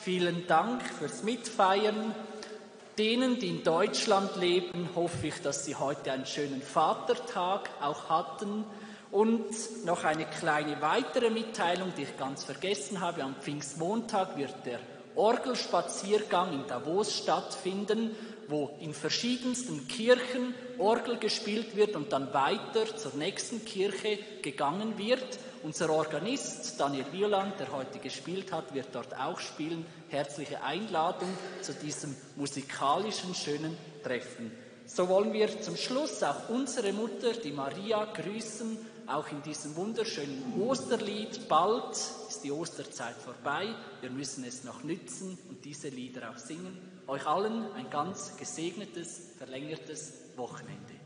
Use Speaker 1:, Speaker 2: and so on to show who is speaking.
Speaker 1: Vielen Dank fürs Mitfeiern. Denen, die in Deutschland leben, hoffe ich, dass Sie heute einen schönen Vatertag auch hatten. Und noch eine kleine weitere Mitteilung, die ich ganz vergessen habe. Am Pfingstmontag wird der Orgelspaziergang in Davos stattfinden, wo in verschiedensten Kirchen Orgel gespielt wird und dann weiter zur nächsten Kirche gegangen wird. Unser Organist Daniel Wieland, der heute gespielt hat, wird dort auch spielen. Herzliche Einladung zu diesem musikalischen, schönen Treffen. So wollen wir zum Schluss auch unsere Mutter, die Maria, grüßen, auch in diesem wunderschönen Osterlied. Bald ist die Osterzeit vorbei, wir müssen es noch nützen und diese Lieder auch singen. Euch allen ein ganz gesegnetes, verlängertes Wochenende.